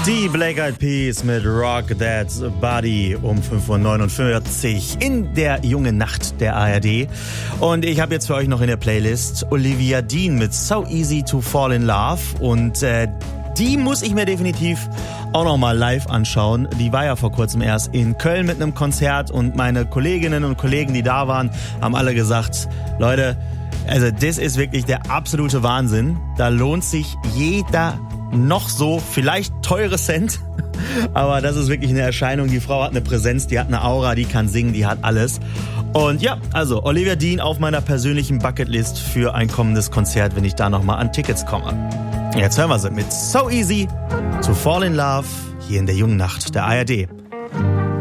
Die Black Eyed Peas mit Rock That Body um 5:49 Uhr in der jungen Nacht der ARD. Und ich habe jetzt für euch noch in der Playlist Olivia Dean mit So Easy to Fall in Love. Und die muss ich mir definitiv auch noch mal live anschauen. Die war ja vor kurzem erst in Köln mit einem Konzert und meine Kolleginnen und Kollegen, die da waren, haben alle gesagt, Leute, also das ist wirklich der absolute Wahnsinn. Da lohnt sich jeder noch so vielleicht teure Cent, aber das ist wirklich eine Erscheinung. Die Frau hat eine Präsenz, die hat eine Aura, die kann singen, die hat alles. Und ja, also Olivia Dean auf meiner persönlichen Bucketlist für ein kommendes Konzert, wenn ich da nochmal an Tickets komme. Jetzt hören wir sie mit So Easy to Fall in Love hier in der jungen Nacht der ARD.